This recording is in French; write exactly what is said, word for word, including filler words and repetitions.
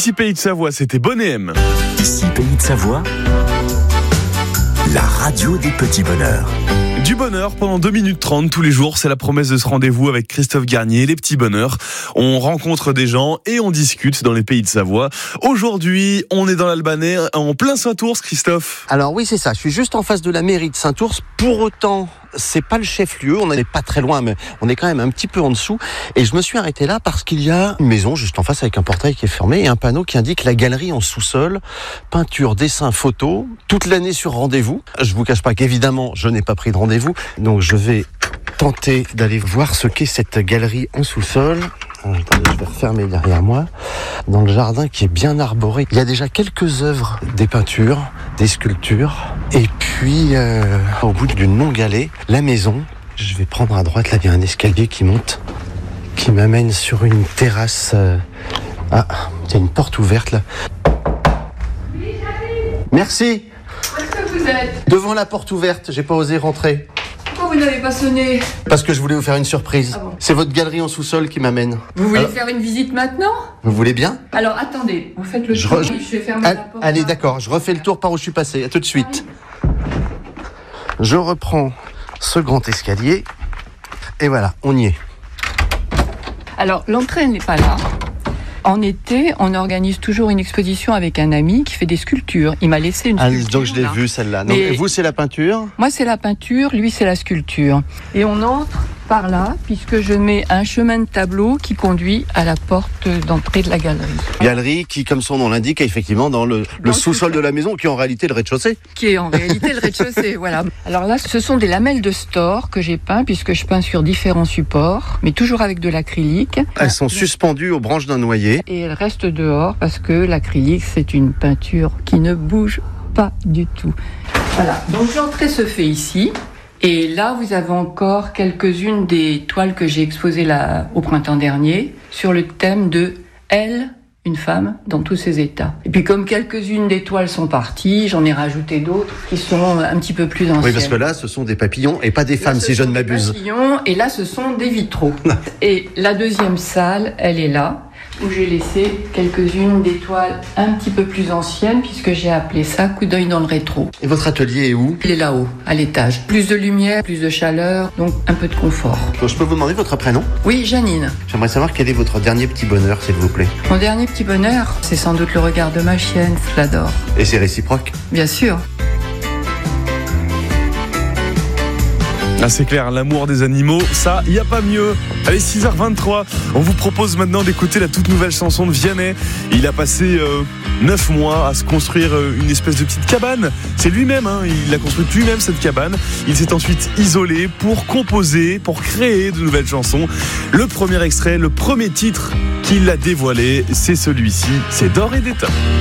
Ici Pays de Savoie, c'était Bonnet M. Ici Pays de Savoie, la radio des petits bonheurs. Du bonheur pendant deux minutes trente tous les jours, c'est la promesse de ce rendez-vous avec Christophe Garnier, les petits bonheurs. On rencontre des gens et on discute dans les Pays de Savoie. Aujourd'hui, on est dans l'Albanais, en plein Saint-Ours, Christophe. Alors oui, c'est ça, je suis juste en face de la mairie de Saint-Ours. Pour autant, c'est pas le chef-lieu, on n'est pas très loin, mais on est quand même un petit peu en dessous. Et je me suis arrêté là parce qu'il y a une maison juste en face avec un portail qui est fermé et un panneau qui indique la galerie en sous-sol, peinture, dessin, photo, toute l'année sur rendez-vous. Je vous cache pas qu'évidemment, je n'ai pas pris de rendez-vous, donc je vais tenter d'aller voir ce qu'est cette galerie en sous-sol. Attendez, je vais refermer derrière moi. Dans le jardin qui est bien arboré, il y a déjà quelques œuvres, des peintures, des sculptures. Et puis, euh, au bout d'une longue allée, la maison. Je vais prendre à droite, là, il y a un escalier qui monte, qui m'amène sur une terrasse. Euh... Ah, il y a une porte ouverte, là. Oui, j'arrive. Merci. Où est-ce que vous êtes ? Devant la porte ouverte, j'ai pas osé rentrer. Pourquoi vous n'avez pas sonné ? Parce que je voulais vous faire une surprise. Ah bon ? C'est votre galerie en sous-sol qui m'amène. Vous voulez Alors, faire une visite maintenant ? vous voulez bien ? Alors attendez, vous faites le Je tour, re- je vais fermer Ah, la porte. allez, là. d'accord, je refais le tour par où je suis passé. À tout de suite. Je reprends ce grand escalier. Et voilà, on y est. Alors l'entrée elle n'est pas là. En été, on organise toujours une exposition avec un ami qui fait des sculptures. Il m'a laissé une Ah, sculpture. donc je l'ai là. vue celle-là. Donc, Mais- vous, c'est la peinture. Moi, c'est la peinture, lui, c'est la sculpture. Et on entre par là, puisque je mets un chemin de tableau qui conduit à la porte d'entrée de la galerie. Galerie qui, comme son nom l'indique, est effectivement dans le, le le sous-sol sous-sol. de la maison, qui est en réalité le rez-de-chaussée. Qui est en réalité le rez-de-chaussée, voilà. Alors là, ce sont des lamelles de store que j'ai peint, puisque je peins sur différents supports, mais toujours avec de l'acrylique. Elles sont suspendues aux branches d'un noyer. Et elles restent dehors, parce que l'acrylique, c'est une peinture qui ne bouge pas du tout. Voilà, donc l'entrée se fait ici. Et là, vous avez encore quelques-unes des toiles que j'ai exposées là, au printemps dernier, sur le thème de Elle, une femme, dans tous ses états. Et puis comme quelques-unes des toiles sont parties, j'en ai rajouté d'autres qui sont un petit peu plus anciennes. Oui, parce que là, ce sont des papillons et pas des Là, femmes, ce si je sont ne des m'abuse. papillons, et là, ce sont des vitraux. Et la deuxième salle, elle est là, où j'ai laissé quelques-unes des toiles un petit peu plus anciennes, puisque j'ai appelé ça coup d'œil dans le rétro. Et votre atelier est où? Il est là-haut, à l'étage. Plus de lumière, plus de chaleur, donc un peu de confort. Donc, je peux vous demander votre prénom? Oui, Janine. J'aimerais savoir quel est votre dernier petit bonheur, s'il vous plaît. Mon dernier petit bonheur, c'est sans doute le regard de ma chienne, je l'adore. Et c'est réciproque? Bien sûr. Ah, c'est clair, l'amour des animaux, ça, y a pas mieux. Allez, six heures vingt-trois, on vous propose maintenant d'écouter la toute nouvelle chanson de Vianney. Il a passé euh, neuf mois à se construire euh, une espèce de petite cabane. C'est lui-même, hein, il a construit lui-même cette cabane. Il s'est ensuite isolé pour composer, pour créer de nouvelles chansons. Le premier extrait, le premier titre qu'il a dévoilé, c'est celui-ci, c'est D'or et d'étain.